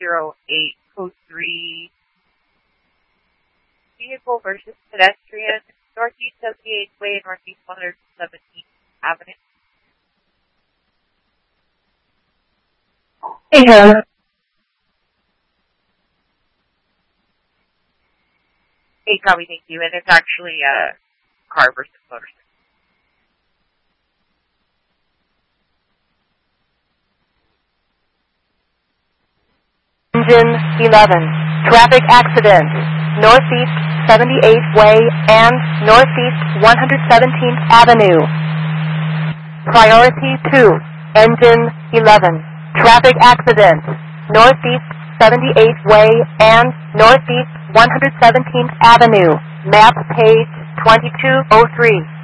08 code 3. Vehicle versus pedestrian, Northeast 78th Way, Northeast 117th Avenue. Hey, Hannah. Hey, copy, thank you. And it's actually car versus motorcycle. Engine 11. Traffic accident. Northeast 78th Way and Northeast 117th Avenue. Priority 2. Engine 11. Traffic accident. Northeast 78th Way and Northeast 117th Avenue. Map page 2203.